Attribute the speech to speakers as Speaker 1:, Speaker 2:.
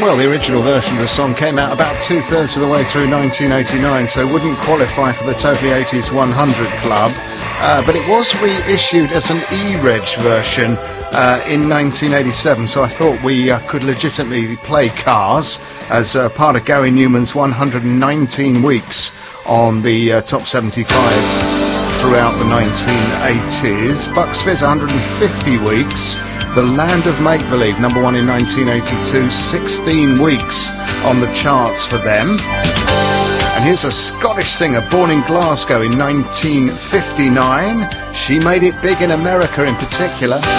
Speaker 1: Well, the original version of the song came out about two-thirds of the way through 1989, so wouldn't qualify for the Totally 80s 100 Club. But it was reissued as an E-Reg version in 1987, so I thought we could legitimately play Cars as part of Gary Newman's 119 weeks on the Top 75 throughout the 1980s. Bucks Fizz 150 weeks. The Land of Make-Believe, number one in 1982, 16 weeks on the charts for them. And here's a Scottish singer born in Glasgow in 1959. She made it big in America in particular.